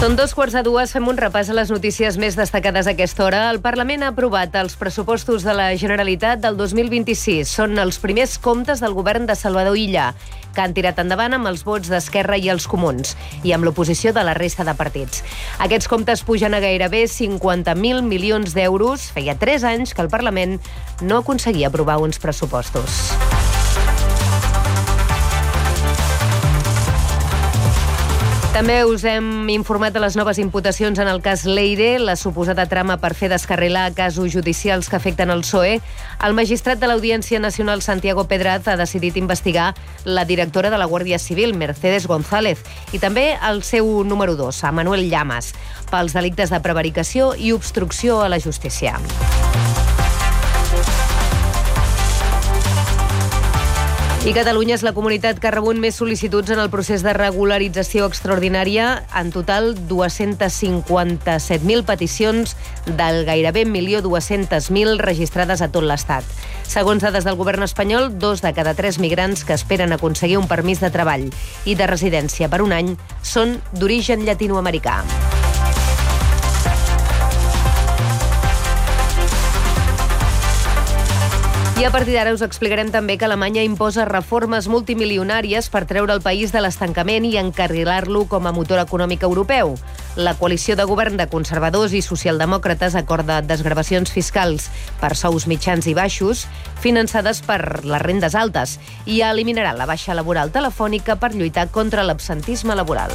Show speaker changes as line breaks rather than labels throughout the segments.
Són 2:15, fem un repàs a les notícies més destacades a aquesta hora. El Parlament ha aprovat els pressupostos de la Generalitat del 2026. Són els primers comptes del govern de Salvador Illa, que han tirat endavant amb els vots d'Esquerra i els Comuns, i amb l'oposició de la resta de partits. Aquests comptes pugen a gairebé 50.000 milions d'euros. Feia 3 anys que el Parlament no aconseguia aprovar uns pressupostos. També us hem informat de les noves imputacions en el cas Leire, la suposada trama per fer descarrilar casos judicials que afecten el PSOE. El magistrat de l'Audiència Nacional, Santiago Pedraz, ha decidit investigar la directora de la Guàrdia Civil, Mercedes González, i també el seu número 2, Manuel Llamas, pels delictes de prevaricació i obstrucció a la justícia. I Catalunya és la comunitat que ha rebut més sol·licituds en el procés de regularització extraordinària. En total, 257.000 peticions del gairebé 1.200.000 registrades a tot l'Estat. Segons dades del govern espanyol, 2 de cada 3 migrants que esperen aconseguir un permís de treball i de residència per un any són d'origen llatinoamericà. I a partir d'ara us explicarem també que Alemanya imposa reformes multimilionàries per treure el país de l'estancament i encarrilar-lo com a motor econòmic europeu. La coalició de govern de conservadors i socialdemòcrates acorda desgravacions fiscals per sous mitjans i baixos, finançades per les rendes altes, i eliminarà la baixa laboral telefònica per lluitar contra l'absentisme laboral.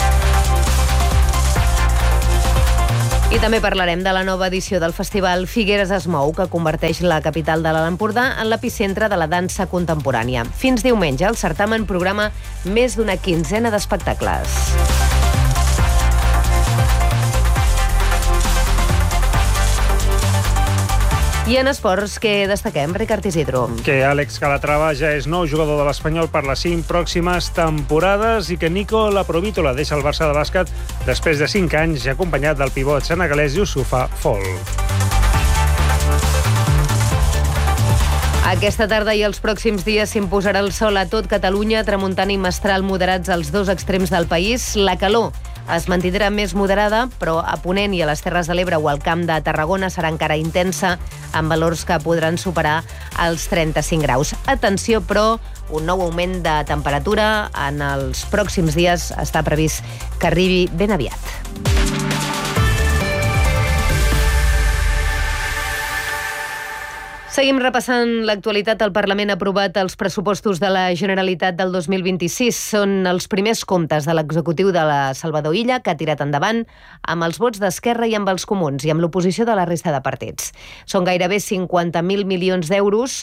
I també parlarem de la nova edició del festival Figueres es mou, que converteix la capital de l'Alt Empordà en l'epicentre de la dansa contemporània. Fins diumenge, el certamen programa més d'una quinzena d'espectacles. I en esports, què destaquem, Ricard Isidro?
Que Àlex Calatrava ja és nou jugador de l'Espanyol per les 5 pròximes temporades i que Nico Laprovítola deixa el Barça de bàsquet després de 5 anys i acompanyat del pivot senegalès Youssoufa Fall.
Aquesta tarda i els pròxims dies s'imposarà el sol a tot Catalunya, tramuntana i mestral moderats als 2 extrems del país. La calor es mantindrà més moderada, però a Ponent i a les Terres de l'Ebre o al Camp de Tarragona serà encara intensa, amb valors que podran superar els 35 graus. Atenció, però, un nou augment de temperatura en els pròxims dies està previst que arribi ben aviat. Seguim repassant l'actualitat. El Parlament ha aprovat els pressupostos de la Generalitat del 2026. Són els primers comptes de l'executiu de la Salvador Illa, que ha tirat endavant amb els vots d'Esquerra i amb els Comuns i amb l'oposició de la resta de partits. Són gairebé 50.000 milions d'euros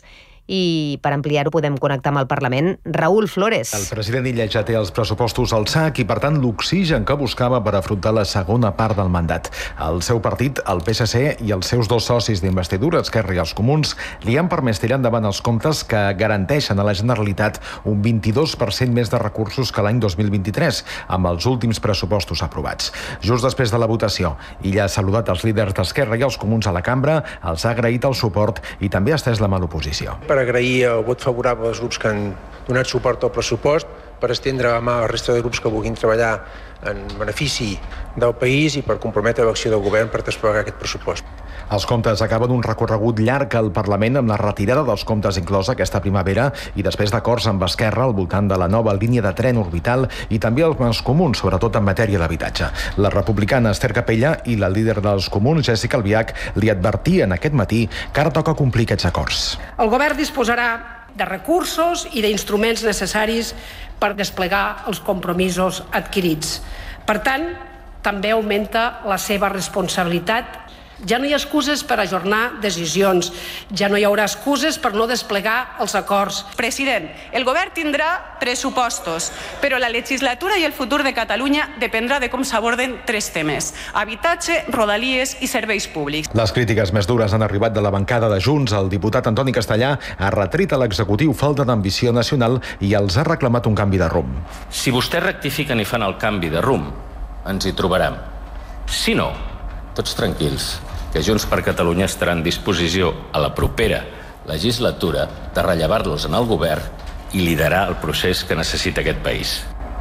i per ampliar-ho podem connectar amb el Parlament. Raúl Flores.
El president Illa ja té els pressupostos al sac i, per tant, l'oxigen que buscava per afrontar la segona part del mandat. El seu partit, el PSC, i els seus 2 socis d'investidura, Esquerra i els Comuns, li han permès tirar endavant els comptes que garanteixen a la Generalitat un 22% més de recursos que l'any 2023, amb els últims pressupostos aprovats. Just després de la votació, Illa ha saludat els líders d'Esquerra i els Comuns a la cambra, els ha agraït el suport i també ha estès la mà a l'oposició.
Per agrair el vot favorable als grups que han donat suport al pressupost, per estendre la mà a la resta de grups que vulguin treballar en benefici del país i per comprometre l'acció del govern per desplegar aquest pressupost.
Els comptes acaben un recorregut llarg al Parlament amb la retirada dels comptes inclosa aquesta primavera i després d'acords amb Esquerra al voltant de la nova línia de tren orbital i també els Comuns, sobretot en matèria d'habitatge. La republicana Esther Capella i la líder dels Comuns, Jessica Albiach, li advertien aquest matí que ara toca complir aquests acords.
El govern disposarà de recursos i d'instruments necessaris per desplegar els compromisos adquirits. Per tant, també augmenta la seva responsabilitat. Ja no hi ha excuses per ajornar decisions, ja no hi haurà excuses per no desplegar els acords.
President, el govern tindrà pressupostos, però la legislatura i el futur de Catalunya dependrà de com s'aborden 3 temes: habitatge, rodalies i serveis públics.
Les crítiques més dures han arribat de la bancada de Junts. El diputat Antoni Castellà ha retret a l'executiu falta d'ambició nacional i els ha reclamat un canvi de rumb.
Si vostès rectifiquen i fan el canvi de rumb, ens hi trobarem. Si no, tots tranquils, que Junts per Catalunya estarà en disposició a la propera legislatura de rellevar-los en el govern i liderar el procés que necessita aquest país.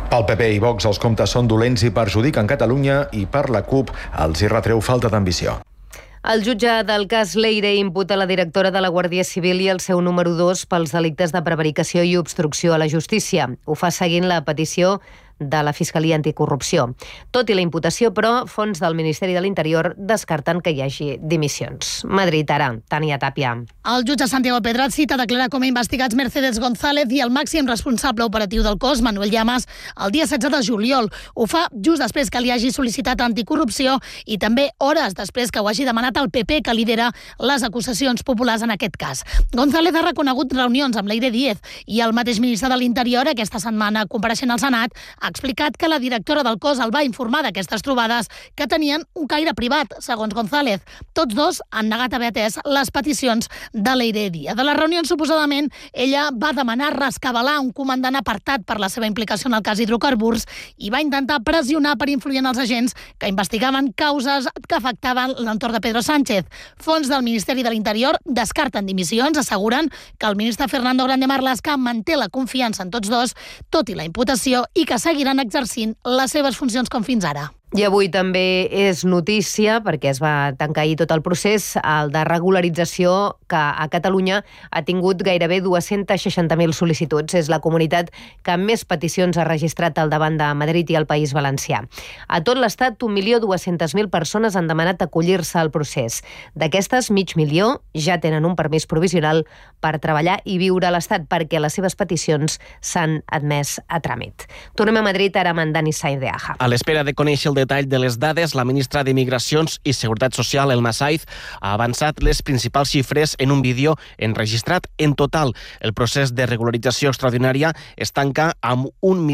Pel PP i Vox els comptes són dolents i perjudiquen Catalunya i per la CUP els hi retreu falta d'ambició.
El jutge del cas Leire imputa la directora de la Guàrdia Civil i el seu número 2 pels delictes de prevaricació i obstrucció a la justícia. Ho fa seguint la petició de la Fiscalia Anticorrupció. Tot i la imputació, però, fons del Ministeri de l'Interior descarten que hi hagi dimissions. Madrid, ara, Tània Tàpia.
El jutge Santiago Pedraz cita declarar com a investigats Mercedes González i el màxim responsable operatiu del cos, Manuel Llamas, el dia 16 de juliol. Ho fa just després que li hagi sol·licitat anticorrupció i també hores després que ho hagi demanat el PP, que lidera les acusacions populars en aquest cas. González ha reconegut reunions amb Leire Díez i el mateix ministre de l'Interior, aquesta setmana compareixent al Senat, ha explicat que la directora del cos el va informar d'aquestes trobades que tenien un caire privat, segons González. Tots dos han negat haver atès les peticions de Leire Díez. De les reunions, suposadament, ella va demanar rescabalar un comandant apartat per la seva implicació en el cas hidrocarburs i va intentar pressionar per influir en els agents que investigaven causes que afectaven l'entorn de Pedro Sánchez. Fons del Ministeri de l'Interior descarten dimissions, asseguren que el ministre Fernando Grande Marlaska manté la confiança en tots dos, tot i la imputació, i que seguiran exercint les seves funcions com fins ara.
I avui també és notícia, perquè es va tancar ahir tot el procés, el de regularització que a Catalunya ha tingut gairebé 260.000 sol·licituds. És la comunitat que més peticions ha registrat al davant de Madrid i el País Valencià. A tot l'Estat, 1.200.000 persones han demanat acollir-se al procés. D'aquestes, 500.000 ja tenen un permís provisional per treballar i viure a l'Estat, perquè les seves peticions s'han admès a tràmit. Tornem a Madrid ara amb en Dani Sainz de Aja.
A l'espera de conèixer el detall de les dades, la ministra de Migracions i Seguretat Social, Elma Saiz, ha avançat les principals xifres en un vídeo enregistrat. En total, el procés de regularització extraordinària es tanca amb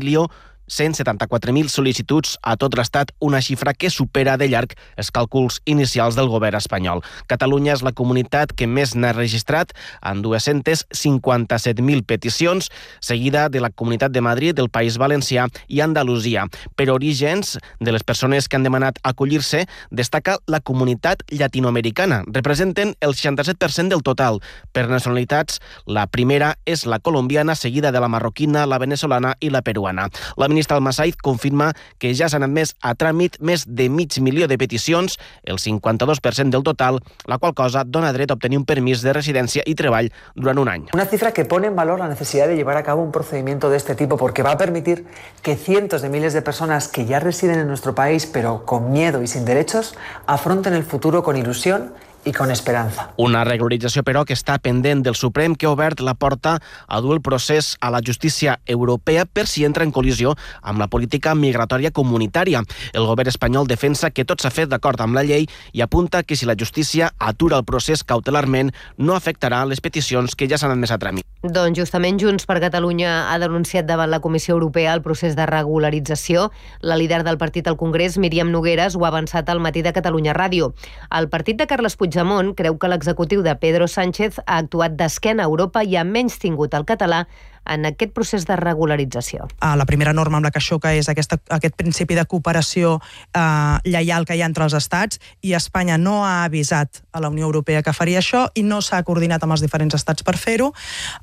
1.174.000 sol·licituds a tot l'Estat, una xifra que supera de llarg els càlculs inicials del govern espanyol. Catalunya és la comunitat que més n'ha registrat, amb 257.000 peticions, seguida de la Comunitat de Madrid, del País Valencià i Andalusia. Per orígens de les persones que han demanat acollir-se, destaca la comunitat llatinoamericana. Representen el 67% del total. Per nacionalitats, la primera és la colombiana, seguida de la marroquina, la venezolana i la peruana. La ministra Elma Saiz confirma que ja s'han admès a tràmit més de 500.000 de peticions, el 52% del total, la qual cosa dona dret a obtenir un permís de residència y treball durant un any.
Una cifra que pone en valor la necesidad de llevar a cabo un procedimiento de este tipo, porque va a permitir que cientos de miles de personas que ya residen en nuestro país, pero con miedo y sin derechos, afronten el futuro con ilusión i con esperança.
Una regularització, però, que està pendent del Suprem, que ha obert la porta a dur el procés a la justícia europea per si entra en col·lisió amb la política migratòria comunitària. El govern espanyol defensa que tot s'ha fet d'acord amb la llei i apunta que si la justícia atura el procés cautelarment no afectarà les peticions que ja s'han admès a tràmit.
Doncs justament Junts per Catalunya ha denunciat davant la Comissió Europea el procés de regularització. La líder del partit al Congrés, Míriam Nogueras, ho ha avançat al Matí de Catalunya Ràdio. El partit de Carles Puigdemont creu que l'executiu de Pedro Sánchez ha actuat d'esquena a Europa i ha menystingut el català en aquest procés de regularització.
La primera norma amb la que xoca és aquest principi de cooperació lleial que hi ha entre els estats, i Espanya no ha avisat a la Unió Europea que faria això i no s'ha coordinat amb els diferents estats per fer-ho.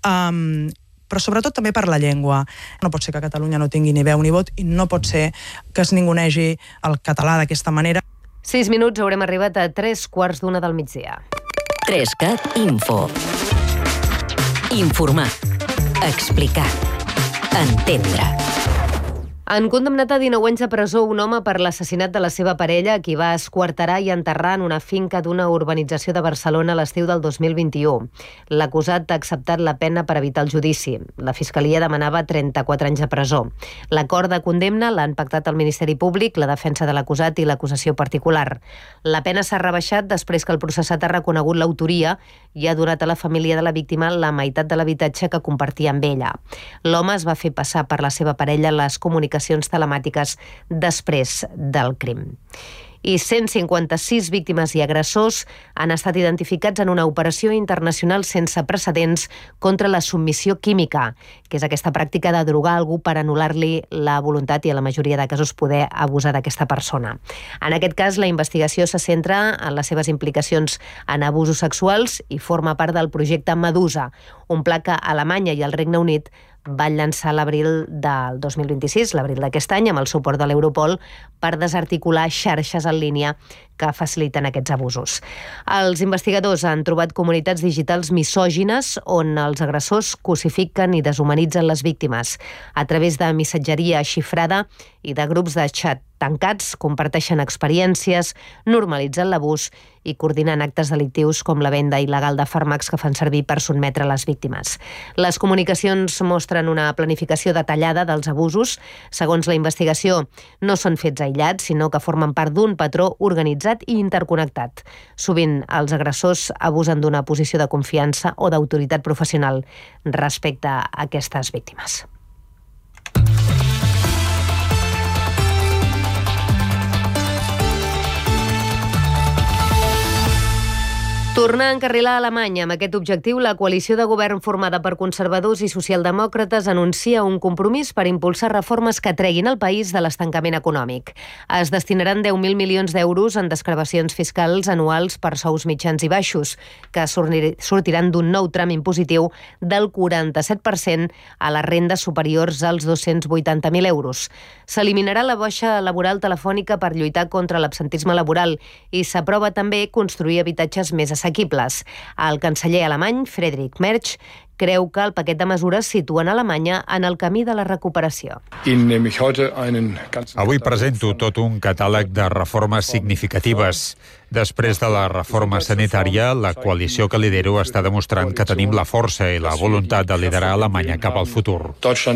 Però sobretot també per la llengua. No pot ser que Catalunya no tingui ni veu ni vot i no pot ser que es ningunegi el català d'aquesta manera.
6 minuts, haurem arribat a 3:15 del migdia.
3CAT Info. Informar. Explicar. Entendre.
Han condemnat a 19 anys de presó un home per l'assassinat de la seva parella, a qui va esquarterar i enterrar en una finca d'una urbanització de Barcelona a l'estiu del 2021. L'acusat ha acceptat la pena per evitar el judici. La Fiscalia demanava 34 anys de presó. L'acord de condemna l'han pactat el Ministeri Públic, la defensa de l'acusat i l'acusació particular. La pena s'ha rebaixat després que el processat ha reconegut l'autoria i ha donat a la família de la víctima la meitat de l'habitatge que compartia amb ella. L'home es va fer passar per la seva parella les comunicacions telemàtiques després del crim. I 156 víctimes i agressors han estat identificats en una operació internacional sense precedents contra la submissió química, que és aquesta pràctica de drogar algú per anul·lar-li la voluntat i, a la majoria de casos, poder abusar d'aquesta persona. En aquest cas, la investigació se centra en les seves implicacions en abusos sexuals i forma part del projecte Medusa, un pla que Alemanya i el Regne Unit van llançar l'abril del 2026, l'abril d'aquest any, amb el suport de l'Europol, per desarticular xarxes en línia que faciliten aquests abusos. Els investigadors han trobat comunitats digitals misògines on els agressors cosifiquen i deshumanitzen les víctimes. A través de missatgeria xifrada i de grups de xat tancats, comparteixen experiències, normalitzen l'abús i coordinen actes delictius com la venda il·legal de fàrmacs que fan servir per sotmetre les víctimes. Les comunicacions mostren una planificació detallada dels abusos. Segons la investigació, no són fets aïllats, sinó que formen part d'un patró organitzat i interconnectat. Sovint els agressors abusen d'una posició de confiança o d'autoritat professional respecte a aquestes víctimes. Tornar a encarrilar Alemanya. Amb aquest objectiu, la coalició de govern formada per conservadors i socialdemòcrates anuncia un compromís per impulsar reformes que treguin el país de l'estancament econòmic. Es destinaran 10.000 milions d'euros en desgravacions fiscals anuals per sous mitjans i baixos, que sortiran d'un nou tram impositiu del 47% a les rendes superiors als 280.000 euros. S'eliminarà la baixa laboral telefònica per lluitar contra l'absentisme laboral i s'aprova també construir habitatges més assequibles. El canceller alemany, Friedrich Merz, creu que el paquet de mesures situen Alemanya en el camí de la recuperació.
Avui presento tot un catàleg de reformes significatives. Després de la reforma sanitària, la coalició que lidero està demostrant que tenim la força i la voluntat de liderar Alemanya cap al futur.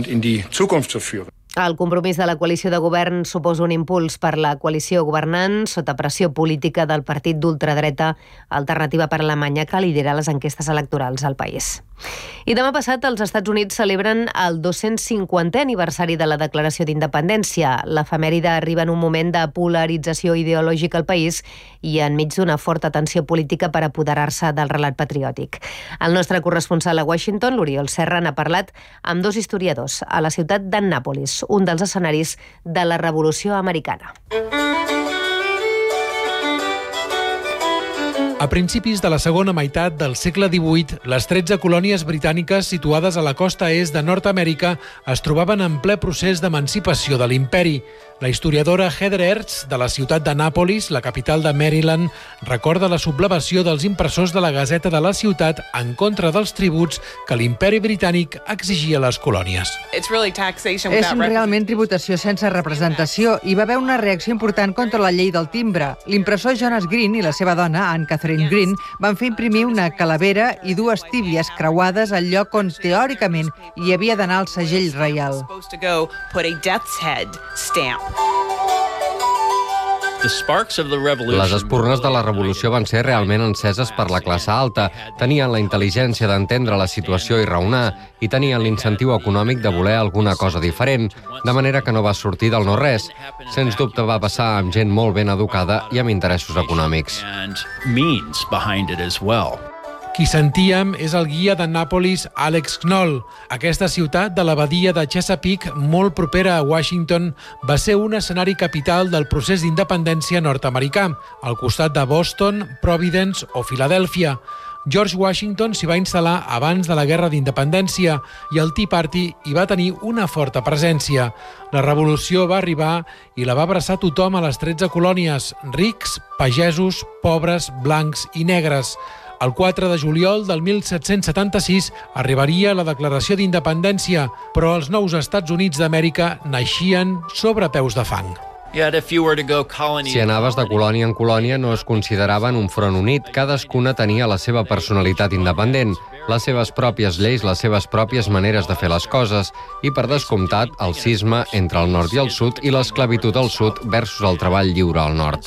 El compromís de la coalició de govern suposa un impuls per la coalició governant sota pressió política del partit d'ultradreta Alternativa per Alemanya, que lidera les enquestes electorals al país. I demà passat els Estats Units celebren el 250è aniversari de la Declaració d'Independència. L'efemèride arriba en un moment de polarització ideològica al país i enmig d'una forta tensió política per apoderar-se del relat patriòtic. El nostre corresponsal a Washington, l'Oriol Serra, n'ha parlat amb dos historiadors a la ciutat d'Annàpolis, un dels escenaris de la Revolució Americana.
A principis de la segona meitat del segle XVIII, les 13 colònies britàniques situades a la costa est de Nord-Amèrica es trobaven en ple procés d'emancipació de l'imperi. La historiadora Heather Ertz, de la ciutat d'Annàpolis, la capital de Maryland, recorda la sublevació dels impressors de la Gazeta de la ciutat en contra dels tributs que l'imperi britànic exigia a les colònies.
És realment tributació sense representació. Hi va haver una reacció important contra la llei del timbre. L'impressor Jonas Green i la seva dona, Anne Catherine Green, van fer imprimir una calavera i dues tíbies creuades al lloc on, teòricament, hi havia d'anar el segell reial.
Les espurnes de la revolució van ser realment enceses per la classe alta. Tenien la intel·ligència d'entendre la situació i raonar, i tenien l'incentiu econòmic de voler alguna cosa diferent, de manera que no va sortir del no-res. Sens dubte va passar amb gent molt ben educada i amb interessos econòmics.
Qui sentíem és el guia d'Annàpolis, Alex Knoll. Aquesta ciutat de la badia de Chesapeake, molt propera a Washington, va ser un escenari capital del procés d'independència nord-americà, al costat de Boston, Providence o Filadèlfia. George Washington s'hi va instal·lar abans de la Guerra d'Independència i el Tea Party hi va tenir una forta presència. La revolució va arribar i la va abraçar tothom a les 13 colònies, rics, pagesos, pobres, blancs i negres. El 4 de juliol del 1776 arribaria la Declaració d'Independència, però els nous Estats Units d'Amèrica naixien sobre peus de fang.
Si anaves de colònia en colònia no es consideraven un front unit, cadascuna tenia la seva personalitat independent, les seves pròpies lleis, les seves pròpies maneres de fer les coses i, per descomptat, el cisma entre el nord i el sud i l'esclavitud al sud versus el treball lliure al nord.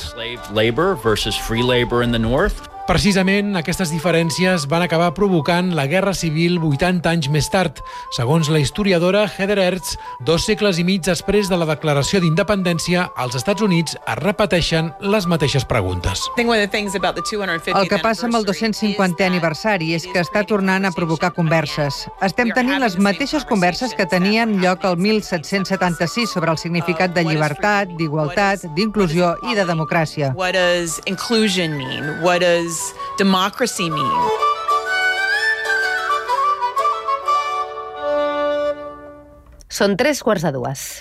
Precisament, aquestes diferències van acabar provocant la Guerra Civil 80 anys més tard. Segons la historiadora Heather Ertz, 2 segles i mig després de la Declaració d'Independència, als Estats Units es repeteixen les mateixes preguntes.
El que passa amb el 250è aniversari és que està tornant a provocar converses. Estem tenint les mateixes converses que tenien lloc el 1776 sobre el significat de llibertat, d'igualtat, d'inclusió i de democràcia.
What does inclusion mean? What does democracy mean?
Són 3:15.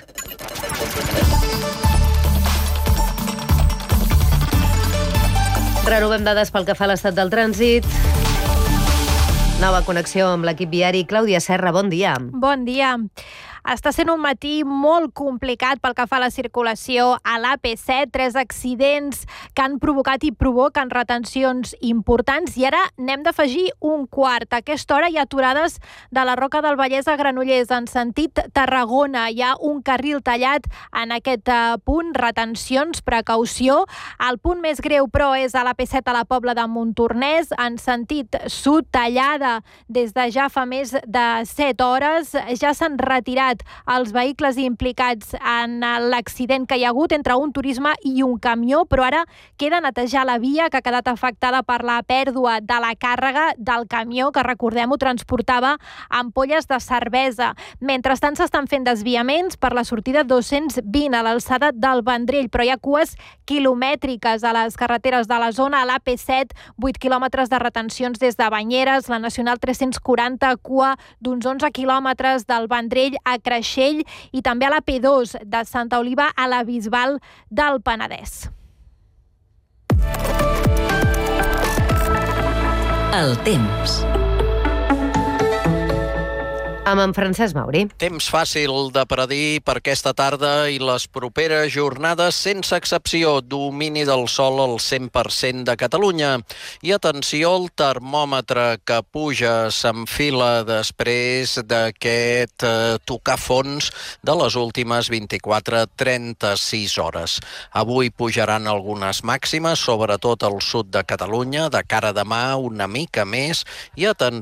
Renovem dades pel que fa a l'estat del trànsit. Nova connexió amb l'equip viari. Clàudia Serra, bon dia.
Bon dia. Està sent un matí molt complicat pel que fa a la circulació a l'AP7, 3 accidents que han provocat i provoquen retencions importants, i ara n'hem d'afegir un quart. A aquesta hora hi ha aturades de la Roca del Vallès a Granollers en sentit Tarragona. Hi ha un carril tallat en aquest punt, retencions, precaució. El punt més greu, però, és a l'AP7 a la Pobla de Montornès, en sentit sud, tallada des de ja fa més de 7 hores. Ja s'han retirat els vehicles implicats en l'accident que hi ha hagut entre un turisme i un camió, però ara queda netejar la via que ha quedat afectada per la pèrdua de la càrrega del camió, que, recordem-ho, transportava ampolles de cervesa. Mentrestant s'estan fent desviaments per la sortida 220 a l'alçada del Vendrell, però hi ha cues quilomètriques a les carreteres de la zona. A l'AP7, 8 quilòmetres de retencions des de Banyeres, la Nacional 340, cua d'uns 11 quilòmetres del Vendrell a Creixell, i també a la P2 de Santa Oliva a la Bisbal del Penedès.
El temps.
Amb en Francesc Mauri.
Temps fàcil de predir per aquesta tarda i les properes jornades, sense excepció, domini del sol al 100% de Catalunya. I atenció al termòmetre que puja, s'enfila després d'aquest tocar fons de les últimes 24-36 hores. Avui pujaran algunes màximes, sobretot al sud de Catalunya, de cara a demà una mica més, i atenció